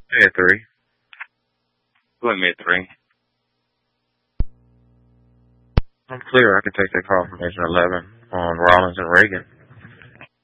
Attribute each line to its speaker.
Speaker 1: Hey, at 3. Put me at 3. I'm clear. I can take that call from Agent 11 on Rollins and Reagan.